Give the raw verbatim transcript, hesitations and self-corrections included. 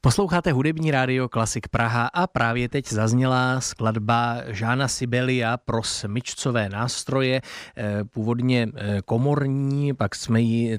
Posloucháte hudební rádio Klasik Praha a právě teď zazněla skladba Žána Sibelia pro smyčcové nástroje, původně komorní, pak jsme ji